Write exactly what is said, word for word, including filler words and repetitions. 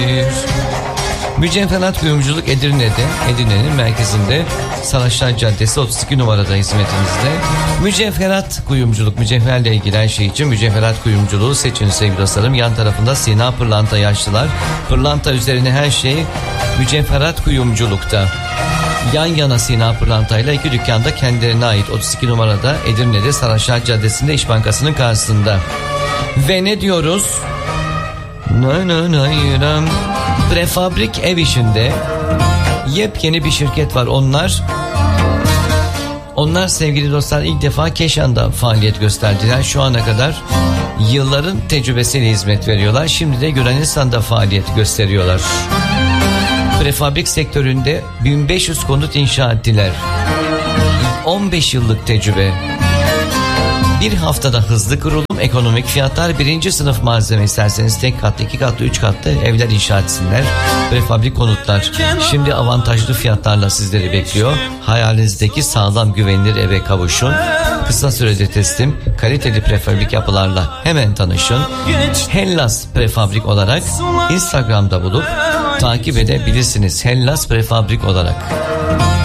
Mücevherat Kuyumculuk Edirne'de, Edirne'nin merkezinde Saraçlar Caddesi otuz iki numarada hizmetimizde. Mücevherat Kuyumculuk, mücevherle ilgili her şey için mücevherat kuyumculuğu seçin sevgili dostlarım. Yan tarafında Sina Pırlanta yaşlılar. Pırlanta üzerine her şey mücevherat kuyumculukta. Yan yana Sina Pırlanta ile iki dükkanda kendilerine ait otuz iki numarada Edirne'de Saraçlar Caddesi'nde İş Bankası'nın karşısında. Ve ne diyoruz? Nay nay nay nay. Prefabrik ev işinde yepyeni bir şirket var. Onlar Onlar sevgili dostlar ilk defa Keşan'da faaliyet gösterdiler. Şu ana kadar yılların tecrübesiyle hizmet veriyorlar. Şimdi de Yunanistan'da faaliyet gösteriyorlar. Prefabrik sektöründe bin beş yüz konut inşa ettiler. on beş yıllık tecrübe. Bir haftada hızlı kurulum, ekonomik fiyatlar, birinci sınıf malzeme isterseniz tek katlı, iki katlı, üç katlı evler inşa etsinler. Prefabrik konutlar şimdi avantajlı fiyatlarla sizleri bekliyor. Hayalinizdeki sağlam güvenilir eve kavuşun. Kısa sürede teslim, kaliteli prefabrik yapılarla hemen tanışın. Hellas Prefabrik olarak Instagram'da bulup takip edebilirsiniz. Hellas Prefabrik olarak.